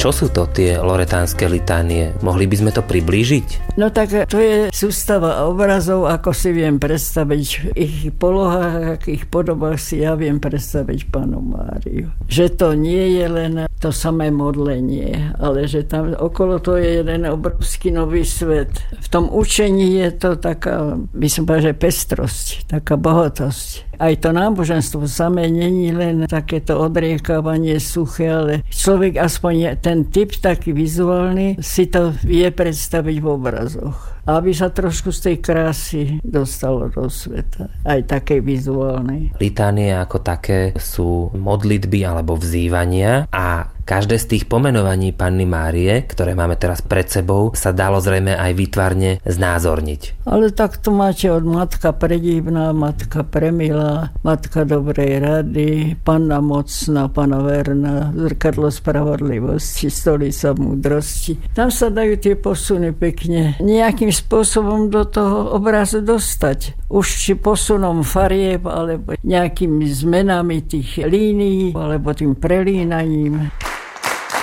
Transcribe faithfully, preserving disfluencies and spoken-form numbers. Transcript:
Čo sú to tie loretánske litánie? Mohli by sme to priblížiť? No tak to je sústava obrazov, ako si viem predstaviť v ich polohách, v ich podobách si ja viem predstaviť Pannu Máriu. Že to nie je len to samé modlenie, ale že tam okolo to je jeden obrovský nový svet. V tom učení je to taká, by som povedal, že pestrosť, taká bohatosť. Aj to náboženstvo samé není len takéto odriekávanie suché, ale človek aspoň ten typ taký vizuálny si to vie predstaviť v obrazoch. Aby sa trošku z tej krásy dostalo do sveta. Aj takej vizuálnej. Litánie ako také sú modlitby alebo vzývania a každé z tých pomenovaní Panny Márie, ktoré máme teraz pred sebou, sa dalo zrejme aj výtvarne znázorniť. Ale tak to máte od Matka predivná, Matka premilá, Matka dobrej rady, Panna mocná, Panna verná, zrkadlo spravodlivosti, stolica múdrosti. Tam sa dajú tie posuny pekne nejakým spôsobom do toho obrazu dostať. Už či posunom farieb, alebo nejakými zmenami tých línií, alebo tým prelínaním.